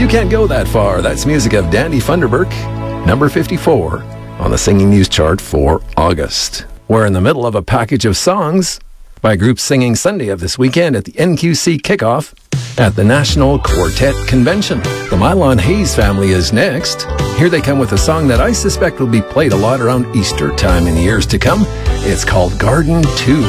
You Can't Go That Far. That's music of Danny Funderburk, number 54 on the Singing News chart for August. We're in the middle of a package of songs by groups singing Sunday of this weekend at the NQC kickoff at the National Quartet Convention. The Mylon Hayes family is next. Here they come with a song that I suspect will be played a lot around Easter time in the years to come. It's called Garden 2.